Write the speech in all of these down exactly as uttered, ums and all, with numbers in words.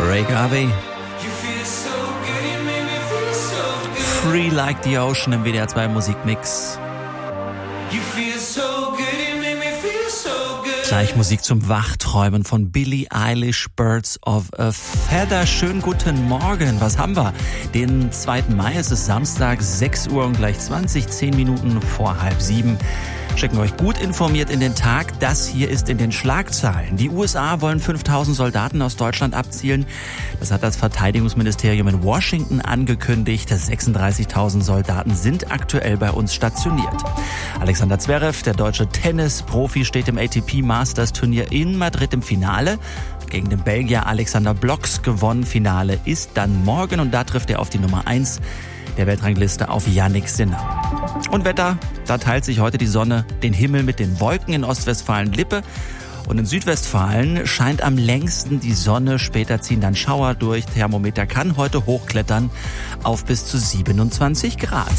Ray Garvey. Free Like the Ocean im W D R zwei Musikmix. Gleich Musik zum Wach-Träumen von Billie Eilish, Birds of a Feather. Schönen guten Morgen. Was haben wir? Den zweiten Mai, es ist Samstag, sechs Uhr und gleich zwanzig, zehn Minuten vor halb sieben. Schicken euch gut informiert in den Tag. Das hier ist in den Schlagzeilen. Die U S A wollen fünftausend Soldaten aus Deutschland abzielen. Das hat das Verteidigungsministerium in Washington angekündigt. sechsunddreißigtausend Soldaten sind aktuell bei uns stationiert. Alexander Zverev, der deutsche Tennisprofi, steht im A T P Masters Turnier in Madrid im Finale. Gegen den Belgier Alexander Blocks gewonnen. Finale ist dann morgen und da trifft er auf die Nummer eins der Weltrangliste, auf Jannik Sinner. Und Wetter, da teilt sich heute die Sonne den Himmel mit den Wolken in Ostwestfalen-Lippe. Und in Südwestfalen scheint am längsten die Sonne. Später ziehen dann Schauer durch. Thermometer kann heute hochklettern auf bis zu siebenundzwanzig Grad.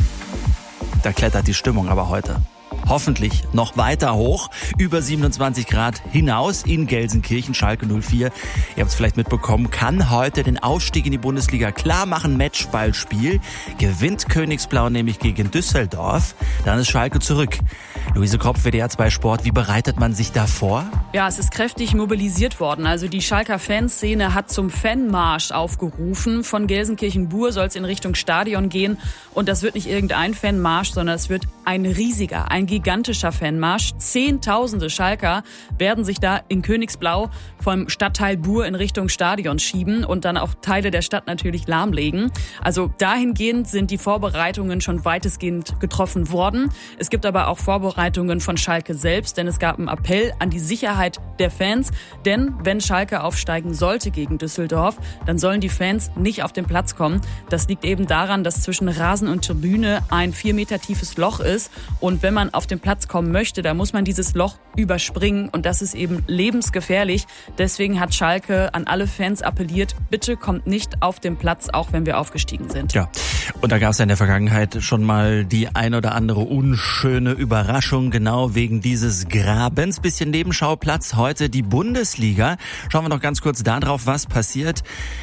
Da klettert die Stimmung aber heute hoffentlich noch weiter hoch, über siebenundzwanzig Grad hinaus in Gelsenkirchen. Schalke null vier, ihr habt es vielleicht mitbekommen, kann heute den Aufstieg in die Bundesliga klar machen. Matchballspiel, gewinnt Königsblau nämlich gegen Düsseldorf, dann ist Schalke zurück. Luise Kropf, W D R zwei Sport, wie bereitet man sich da vor? Ja, es ist kräftig mobilisiert worden. Also die Schalker Fanszene hat zum Fanmarsch aufgerufen. Von Gelsenkirchen-Bur soll es in Richtung Stadion gehen. Und das wird nicht irgendein Fanmarsch, sondern es wird ein riesiger, ein gigantischer Fanmarsch. Zehntausende Schalker werden sich da in Königsblau vom Stadtteil Bur in Richtung Stadion schieben und dann auch Teile der Stadt natürlich lahmlegen. Also dahingehend sind die Vorbereitungen schon weitestgehend getroffen worden. Es gibt aber auch Vorbereitungen von Schalke selbst, denn es gab einen Appell an die Sicherheit der Fans. Denn wenn Schalke aufsteigen sollte gegen Düsseldorf, dann sollen die Fans nicht auf den Platz kommen. Das liegt eben daran, dass zwischen Rasen und Tribüne ein vier Meter tiefes Loch ist. Und wenn man auf den Platz kommen möchte, da muss man dieses Loch überspringen. Und das ist eben lebensgefährlich. Deswegen hat Schalke an alle Fans appelliert, bitte kommt nicht auf den Platz, auch wenn wir aufgestiegen sind. Ja, und da gab es ja in der Vergangenheit schon mal die ein oder andere unschöne Überraschung, genau wegen dieses Grabens. Bisschen Nebenschauplatz heute die Bundesliga. Schauen wir noch ganz kurz da drauf, was passiert.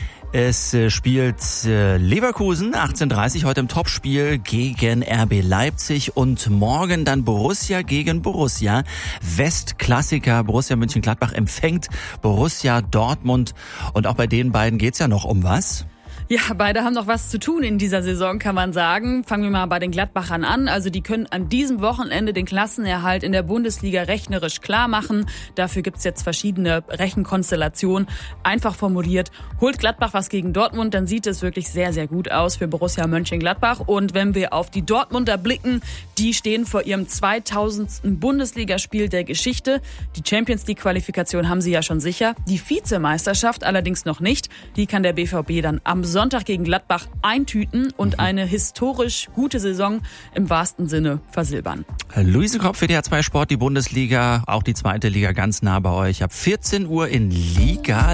Es spielt Leverkusen achtzehn Uhr dreißig heute im Topspiel gegen R B Leipzig und morgen dann Borussia gegen Borussia. Westklassiker Borussia Mönchengladbach empfängt Borussia Dortmund und auch bei den beiden geht's ja noch um was? Ja, beide haben noch was zu tun in dieser Saison, kann man sagen. Fangen wir mal bei den Gladbachern an. Also die können an diesem Wochenende den Klassenerhalt in der Bundesliga rechnerisch klar machen. Dafür gibt's jetzt verschiedene Rechenkonstellationen. Einfach formuliert, holt Gladbach was gegen Dortmund, dann sieht es wirklich sehr, sehr gut aus für Borussia Mönchengladbach. Und wenn wir auf die Dortmunder blicken, die stehen vor ihrem zweitausendsten Bundesligaspiel der Geschichte. Die Champions-League-Qualifikation haben sie ja schon sicher. Die Vizemeisterschaft allerdings noch nicht. Die kann der B V B dann am Sonntag gegen Gladbach eintüten und eine historisch gute Saison im wahrsten Sinne versilbern. Luise Kopf, W D R zwei Sport, die Bundesliga, auch die zweite Liga ganz nah bei euch. Ab vierzehn Uhr in Liga